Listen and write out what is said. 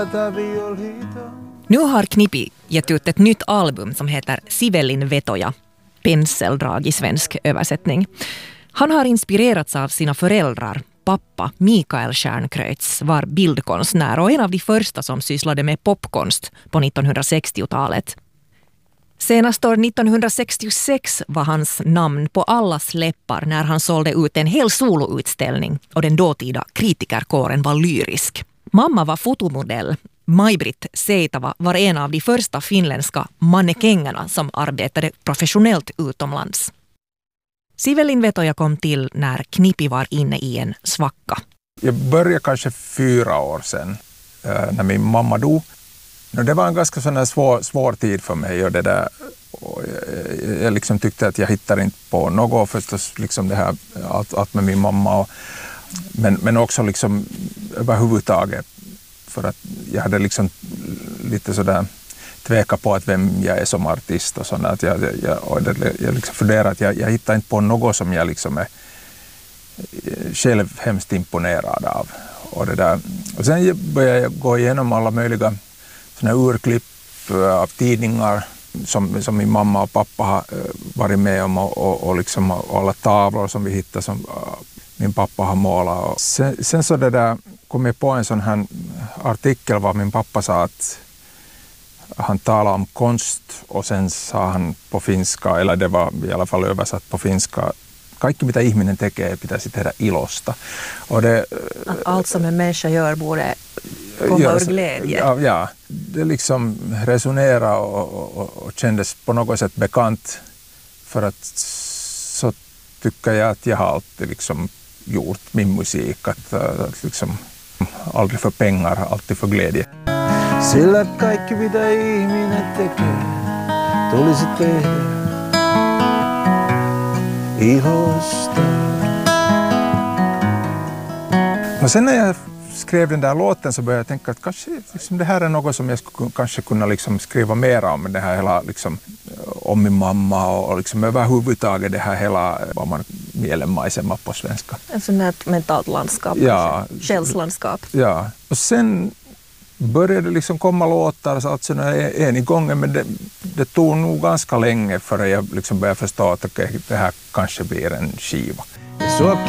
Nu har Knippi gett ut ett nytt album som heter Sivellin vetoja, penseldrag i svensk översättning. Han har inspirerats av sina föräldrar. Pappa Mikael Stjärnkreuts var bildkonstnär och en av de första som sysslade med popkonst på 1960-talet. Senast år 1966 var hans namn på allas läppar när han sålde ut en hel soloutställning och den dåtida kritikerkåren var lyrisk. Mamma var fotomodell. Maj-Britt Seitava var en av de första finländska mannekängerna som arbetade professionellt utomlands. Sivellin vetoja kom till när Knippi var inne i en svacka. Jag började kanske 4 år sedan när min mamma dog. Det var en ganska sån svår tid för mig och det där. Och jag liksom tyckte att jag hittade inte på något förstås liksom det här allt med min mamma men också liksom överhuvudtaget för att jag hade liksom lite sådär tveka på att vem jag är som artist och sånt att jag liksom funderade att jag hittar inte på något som jag liksom är själv hemskt imponerad av och det där. Och sen började jag gå igenom alla möjliga såna urklipp av tidningar som min mamma och pappa har varit med om och liksom alla tavlor som vi hittade som min pappa har målat. Och sen så det där kom jag på en sån här artikel var min pappa sa att han talade om konst och sen sa han på finska, eller det var i alla fall översatt på finska, kaikki mitä ihminen tekee pitäisi tehdä ilosta. Och det, allt som en människa gör borde komma ur glädje. Ja, det liksom resonerade och kändes på något sätt bekant för att så tycker jag att jag har alltid liksom gjort min musik att liksom aldrig för pengar, alltid för glädje. Sillä kaikki mitä ihminen tekee, tulisi tehdä ilosta. Och sen när jag skrev den där låten så började jag tänka att kanske liksom det här är något som jag skulle kanske kunna liksom skriva mer om det här hela liksom om min mamma och liksom överhuvudtaget det här hela vad man mielenmaisema på svenska. En sån här mentalt landskap, ja, själslandskap. Ja, och sen började det liksom komma låtar så alltså en i gången men det tog nog ganska länge för jag liksom började förstå att okay, det här kanske blir en skiva. Sua